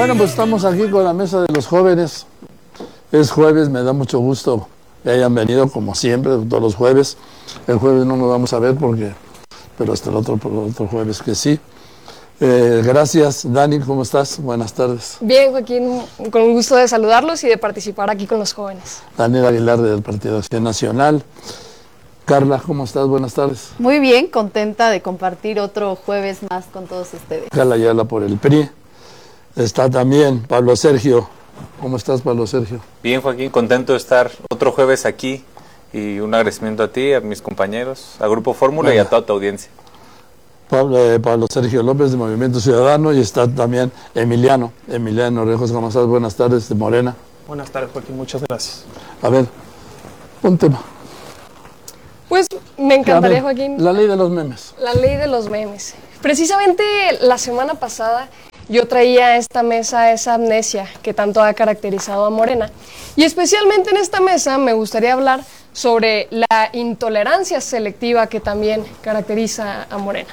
Bueno, pues estamos aquí con la mesa de los jóvenes. Es jueves, me da mucho gusto que hayan venido como siempre, todos los jueves. El jueves no nos vamos a ver pero hasta el otro jueves que sí. Gracias, Dani, ¿cómo estás? Buenas tardes. Bien, Joaquín, con el gusto de saludarlos y de participar aquí con los jóvenes. Daniel Aguilar del Partido Acción Nacional. Carla, ¿cómo estás? Buenas tardes. Muy bien, contenta de compartir otro jueves más con todos ustedes. Carla Ayala por el PRI. Está también Pablo Sergio. ¿Cómo estás, Pablo Sergio? Bien, Joaquín, contento de estar otro jueves aquí y un agradecimiento a ti, a mis compañeros, a Grupo Fórmula y a toda tu audiencia. Pablo Sergio López de Movimiento Ciudadano y está también Emiliano Rejos. ¿Cómo estás? Buenas tardes, de Morena. Buenas tardes, Joaquín, muchas gracias. A ver, un tema. Pues me encantaría, Joaquín. La ley de los memes. La ley de los memes. Precisamente la semana pasada yo traía a esta mesa esa amnesia que tanto ha caracterizado a Morena. Y especialmente en esta mesa me gustaría hablar sobre la intolerancia selectiva que también caracteriza a Morena.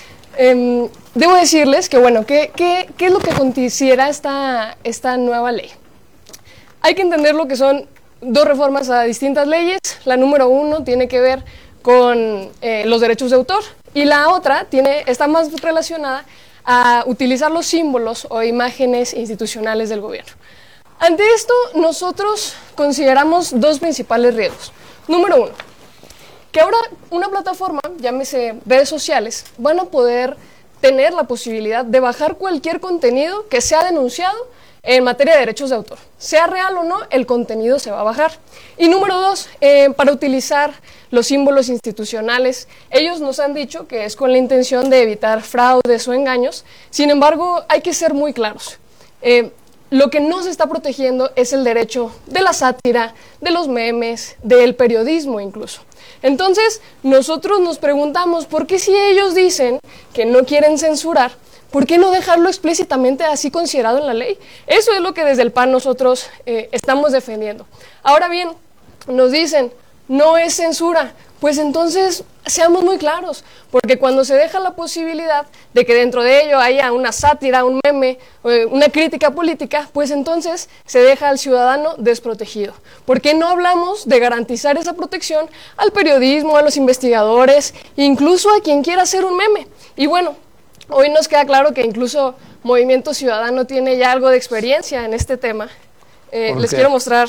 Debo decirles que, bueno, ¿qué es lo que considera esta nueva ley? Hay que entender lo que son dos reformas a distintas leyes. La número 1 tiene que ver con los derechos de autor y la otra está más relacionada a utilizar los símbolos o imágenes institucionales del gobierno. Ante esto, nosotros consideramos dos principales riesgos. Número 1, que ahora una plataforma, llámese redes sociales, van a poder tener la posibilidad de bajar cualquier contenido que sea denunciado en materia de derechos de autor. Sea real o no, el contenido se va a bajar. Y número 2, para utilizar los símbolos institucionales, ellos nos han dicho que es con la intención de evitar fraudes o engaños. Sin embargo, hay que ser muy claros. Lo que no se está protegiendo es el derecho de la sátira, de los memes, del periodismo incluso. Entonces, nosotros nos preguntamos, ¿por qué si ellos dicen que no quieren censurar, ¿por qué no dejarlo explícitamente así considerado en la ley? Eso es lo que desde el PAN nosotros estamos defendiendo. Ahora bien, nos dicen, no es censura. Pues entonces, seamos muy claros, porque cuando se deja la posibilidad de que dentro de ello haya una sátira, un meme, una crítica política, pues entonces se deja al ciudadano desprotegido. ¿Por qué no hablamos de garantizar esa protección al periodismo, a los investigadores, incluso a quien quiera hacer un meme? Y bueno, hoy nos queda claro que incluso Movimiento Ciudadano tiene ya algo de experiencia en este tema. Les quiero mostrar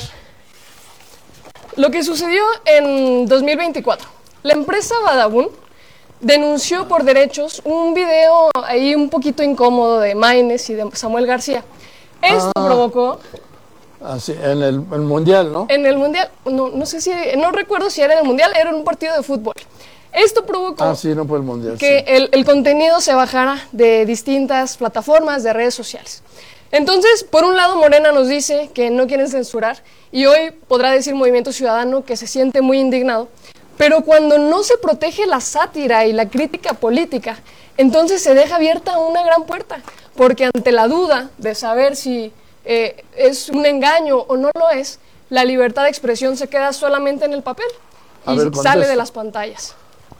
lo que sucedió en 2024. La empresa Badabun denunció por derechos un video ahí un poquito incómodo de Maynes y de Samuel García. Esto provocó... Así, en el Mundial, ¿no? En el Mundial, no sé si, no recuerdo si era en el Mundial, era en un partido de fútbol. Esto provocó sí, no fue el Mundial, que sí. el contenido se bajara de distintas plataformas de redes sociales. Entonces, por un lado, Morena nos dice que no quieren censurar y hoy podrá decir Movimiento Ciudadano que se siente muy indignado, pero cuando no se protege la sátira y la crítica política, entonces se deja abierta una gran puerta, porque ante la duda de saber si es un engaño o no lo es, la libertad de expresión se queda solamente en el papel y sale de las pantallas.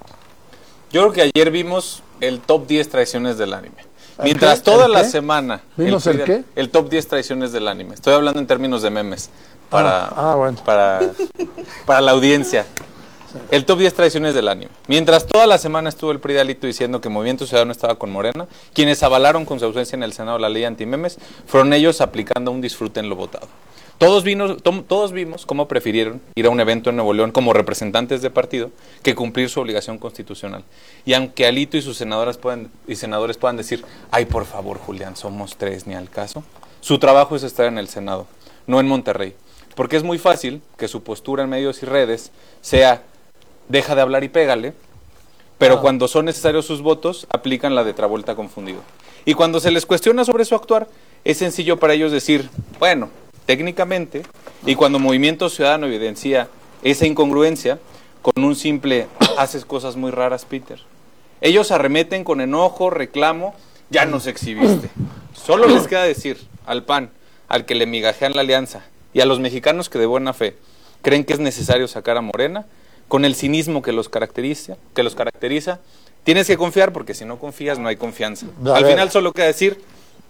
Yo creo que ayer vimos el top 10 traiciones del anime. Mientras toda la semana... ¿Vimos el qué? El top 10 traiciones del anime. Estoy hablando en términos de memes bueno. para la audiencia. Sí. El top 10 traiciones del anime. Mientras toda la semana estuvo el PRI de Alito diciendo que Movimiento Ciudadano estaba con Morena, quienes avalaron con su ausencia en el Senado la ley antimemes, fueron ellos aplicando un disfrute en lo votado. Todos vimos cómo prefirieron ir a un evento en Nuevo León como representantes de partido que cumplir su obligación constitucional. Y aunque Alito y sus senadores puedan decir, ay, por favor, Julián, somos 3, ni al caso, su trabajo es estar en el Senado, no en Monterrey. Porque es muy fácil que su postura en medios y redes sea, deja de hablar y pégale, pero cuando son necesarios sus votos, aplican la de Travolta confundido. Y cuando se les cuestiona sobre su actuar, es sencillo para ellos decir, bueno, técnicamente, y cuando Movimiento Ciudadano evidencia esa incongruencia, con un simple, haces cosas muy raras, Peter. Ellos arremeten con enojo, reclamo, ya nos exhibiste. Solo les queda decir al PAN, al que le migajean la alianza, y a los mexicanos que de buena fe creen que es necesario sacar a Morena, con el cinismo que los caracteriza, tienes que confiar, porque si no confías no hay confianza. Al final solo queda decir,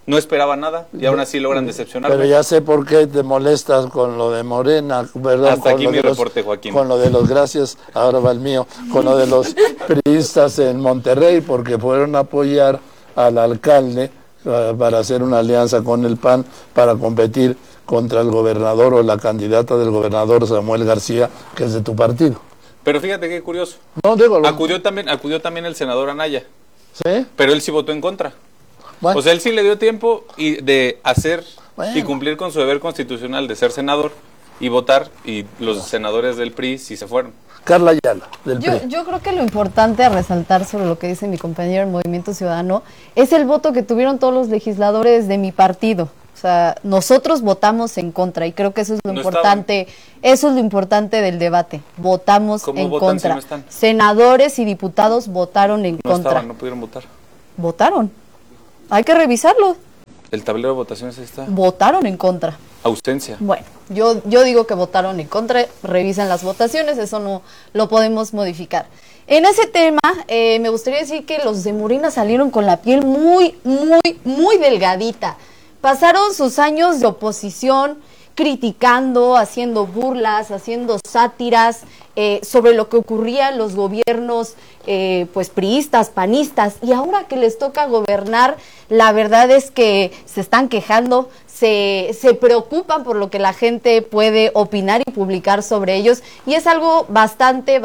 no esperaba nada y aún así logran decepcionarme. Pero ya sé por qué te molestas con lo de Morena, ¿verdad? Hasta con aquí lo mi de reporte, Joaquín. Con lo de los, gracias, ahora va el mío, con lo de los priistas en Monterrey, porque fueron a apoyar al alcalde para hacer una alianza con el PAN para competir contra el gobernador o la candidata del gobernador Samuel García, que es de tu partido. Pero fíjate qué curioso. No, digo, Acudió también el senador Anaya, ¿sí? pero él sí votó en contra. Bueno. O sea, él sí le dio tiempo de hacer Bueno. y cumplir con su deber constitucional de ser senador y votar, y los senadores del PRI sí se fueron. Carla Ayala, del PRI. Yo creo que lo importante a resaltar sobre lo que dice mi compañero en Movimiento Ciudadano es el voto que tuvieron todos los legisladores de mi partido. O sea, nosotros votamos en contra y creo que eso es lo importante. Eso es lo importante del debate. Votamos ¿Cómo en votan contra. si no están? Senadores y diputados votaron en No contra. estaban, no pudieron votar. Votaron. Hay que revisarlo. El tablero de votaciones ahí está. Votaron en contra. Ausencia. Bueno, yo digo que votaron en contra, revisen las votaciones, eso no lo podemos modificar. En ese tema, me gustaría decir que los de Morena salieron con la piel muy delgadita. Pasaron sus años de oposición criticando, haciendo burlas, haciendo sátiras sobre lo que ocurría en los gobiernos pues priistas, panistas, y ahora que les toca gobernar, la verdad es que se están quejando, se preocupan por lo que la gente puede opinar y publicar sobre ellos, y es algo bastante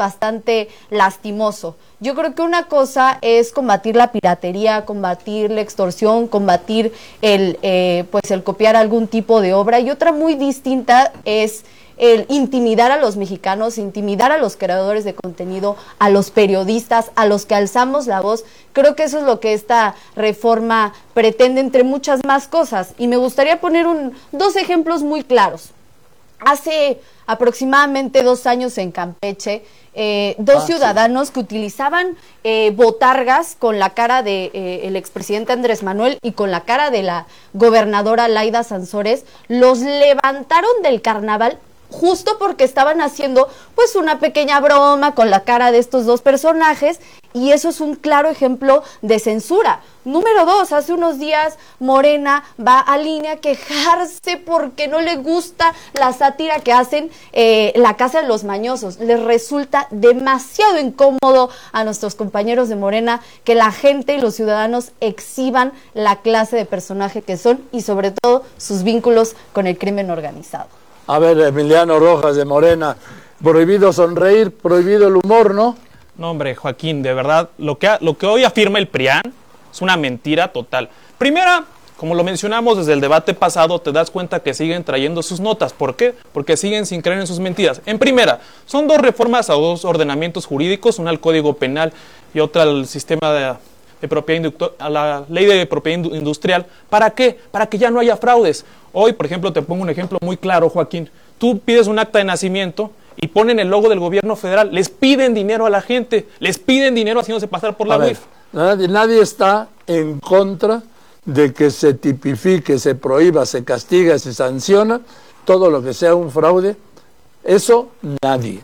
lastimoso. Yo creo que una cosa es combatir la piratería, combatir la extorsión, combatir el copiar algún tipo de obra, y otra muy distinta es el intimidar a los mexicanos, intimidar a los creadores de contenido, a los periodistas, a los que alzamos la voz. Creo que eso es lo que esta reforma pretende, entre muchas más cosas. Y me gustaría poner dos ejemplos muy claros. Hace aproximadamente 2 años en Campeche, dos ciudadanos que utilizaban botargas con la cara de el expresidente Andrés Manuel y con la cara de la gobernadora Laida Sansores, los levantaron del carnaval justo porque estaban haciendo pues una pequeña broma con la cara de estos dos personajes, y eso es un claro ejemplo de censura. Número 2, hace unos días Morena va a línea a quejarse porque no le gusta la sátira que hacen la Casa de los Mañosos. Les resulta demasiado incómodo a nuestros compañeros de Morena que la gente y los ciudadanos exhiban la clase de personaje que son, y sobre todo sus vínculos con el crimen organizado. A ver, Emiliano Rojas de Morena, prohibido sonreír, prohibido el humor, ¿no? No, hombre, Joaquín, de verdad, lo que hoy afirma el PRIAN es una mentira total. Primera, como lo mencionamos desde el debate pasado, te das cuenta que siguen trayendo sus notas. ¿Por qué? Porque siguen sin creer en sus mentiras. En primera, son 2 reformas a 2 ordenamientos jurídicos, una al Código Penal y otra al sistema de propiedad, a la ley de propiedad industrial. ¿Para qué? Para que ya no haya fraudes. Hoy, por ejemplo, te pongo un ejemplo muy claro, Joaquín. Tú pides un acta de nacimiento y ponen el logo del gobierno federal. Les piden dinero a la gente, les piden dinero haciéndose pasar por la UIF. Nadie está en contra de que se tipifique, se prohíba, se castiga, se sanciona todo lo que sea un fraude. Eso nadie.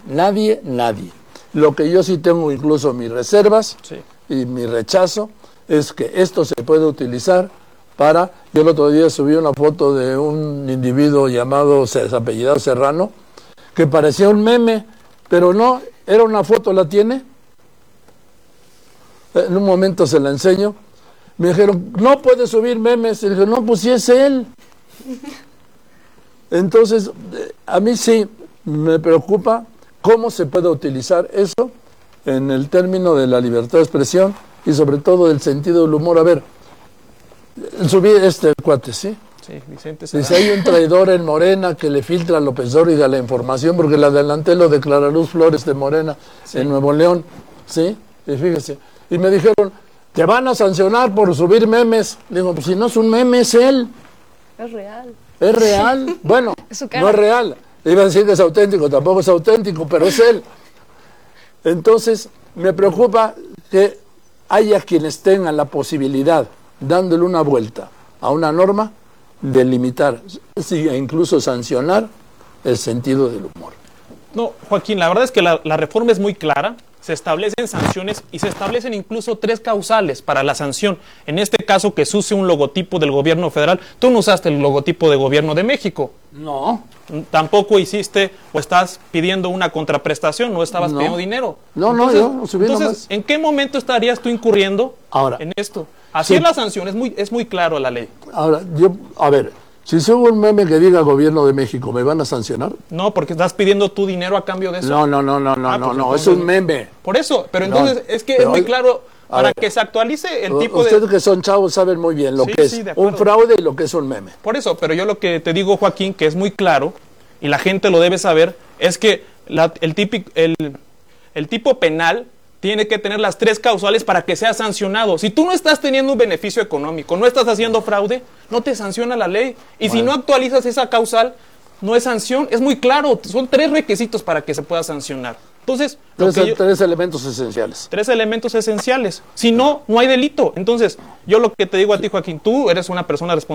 Lo que yo sí tengo incluso mis reservas y mi rechazo es que esto se puede utilizar para... Yo el otro día subí una foto de un individuo llamado, apellidado Serrano, que parecía un meme, pero no, era una foto, ¿la tiene? En un momento se la enseño. Me dijeron, no puede subir memes. Y dije, no, pues sí es él. Entonces, a mí sí me preocupa cómo se puede utilizar eso en el término de la libertad de expresión y sobre todo del sentido del humor. A ver, subí este cuate, ¿sí? Sí, Vicente Dice, hay un traidor en Morena que le filtra a López Dóriga la información, porque la adelanté lo de Clara Luz Flores de Morena en Nuevo León, ¿sí? Y fíjese, y me dijeron, te van a sancionar por subir memes. Digo, pues si no es un meme, es él. Es real. ¿Es real? Bueno, no es real. Iba a decir que es auténtico, tampoco es auténtico, pero es él. Entonces, me preocupa que haya quienes tengan la posibilidad, dándole una vuelta a una norma, de limitar, sí, e incluso sancionar el sentido del humor. No, Joaquín, la verdad es que la reforma es muy clara. se establecen sanciones y se establecen incluso 3 causales para la sanción. En este caso, que se use un logotipo del gobierno federal. Tú no usaste el logotipo de gobierno de México. No. Tampoco hiciste o estás pidiendo una contraprestación, no estabas pidiendo dinero. No, entonces, yo subí entonces, nomás. ¿en qué momento estarías tú incurriendo Ahora, en esto? Así sí. es la sanción, es muy claro la ley. Ahora, a ver, si subo un meme que diga gobierno de México, ¿me van a sancionar? No, porque estás pidiendo tu dinero a cambio de eso. No, pues es entonces- un meme. Por eso, pero No, entonces es que es pero muy hay- claro a para ver, que se actualice el tipo Ustedes de... que son chavos saben muy bien lo Sí, que es sí, de acuerdo. un fraude y lo que es un meme. Por eso, pero yo lo que te digo, Joaquín, que es muy claro, y la gente lo debe saber, es que el tipo penal tiene que tener las 3 causales para que sea sancionado. Si tú no estás teniendo un beneficio económico, no estás haciendo fraude, no te sanciona la ley. Y si no actualizas esa causal, no es sanción. Es muy claro, son 3 requisitos para que se pueda sancionar. Entonces, Tres elementos esenciales. 3 elementos esenciales. Si no, no hay delito. Entonces, yo lo que te digo a ti, Joaquín, tú eres una persona responsable.